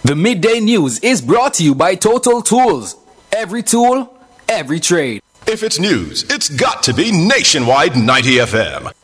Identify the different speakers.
Speaker 1: The Midday News is brought to you by Total Tools. Every tool, every trade.
Speaker 2: If it's news, it's got to be Nationwide 90 FM.